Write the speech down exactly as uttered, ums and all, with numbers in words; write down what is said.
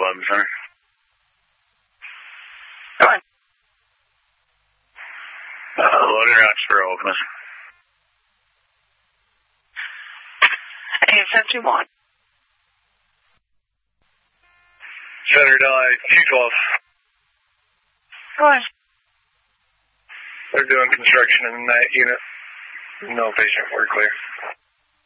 eleven center. Go ahead. Uh, loading routes for Optimus. A S M two one. Center die, two twelve. Go ahead. They're doing construction in that unit. No patient, we're clear.